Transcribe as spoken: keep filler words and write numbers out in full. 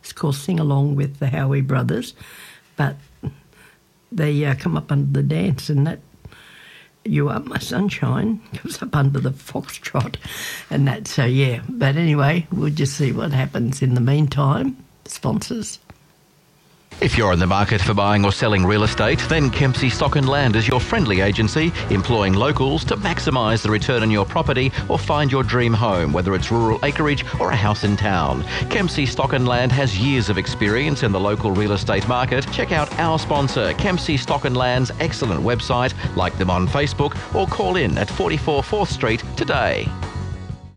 of course, sing along with the Howie brothers, but they uh, come up under the dance, and that You Are My Sunshine comes up under the foxtrot and that. So, yeah. But anyway, we'll just see what happens in the meantime. Sponsors. If you're in the market for buying or selling real estate, then Kempsey Stock and Land is your friendly agency, employing locals to maximise the return on your property or find your dream home, whether it's rural acreage or a house in town. Kempsey Stock and Land has years of experience in the local real estate market. Check out our sponsor, Kempsey Stock and Land's excellent website, like them on Facebook, or call in at forty-four fourth Street today.